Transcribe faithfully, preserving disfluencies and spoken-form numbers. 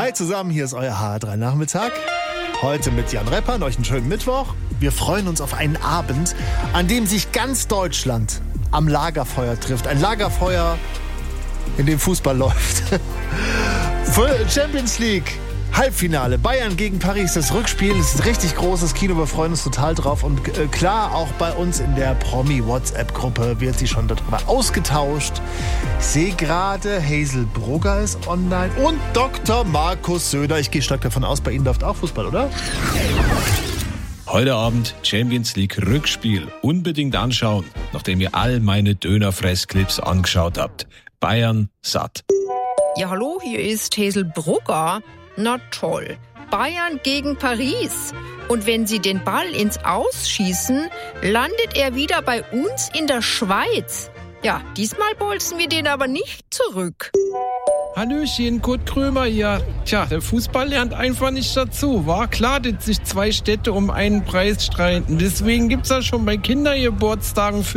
Hi zusammen, hier ist euer H R drei Nachmittag. Heute mit Jan Reppern, euch einen schönen Mittwoch. Wir freuen uns auf einen Abend, an dem sich ganz Deutschland am Lagerfeuer trifft. Ein Lagerfeuer, in dem Fußball läuft. Für Champions League Halbfinale, Bayern gegen Paris, das Rückspiel ist ein richtig großes Kino, wir freuen uns total drauf. Und äh, klar, auch bei uns in der Promi-WhatsApp-Gruppe wird sie schon darüber ausgetauscht. Ich sehe gerade, Hazel Brugger ist online und Doktor Markus Söder. Ich gehe stark davon aus, bei Ihnen läuft auch Fußball, oder? Heute Abend Champions League Rückspiel. Unbedingt anschauen, nachdem ihr all meine Dönerfressclips angeschaut habt. Bayern satt. Ja, hallo, hier ist Hazel Brugger. Na toll. Bayern gegen Paris. Und wenn sie den Ball ins Aus schießen, landet er wieder bei uns in der Schweiz. Ja, diesmal bolzen wir den aber nicht zurück. Hallöchen, Kurt Krömer hier. Tja, der Fußball lernt einfach nicht dazu. War klar, dass sich zwei Städte um einen Preis streiten. Deswegen gibt's ja schon bei Kindergeburtstagen für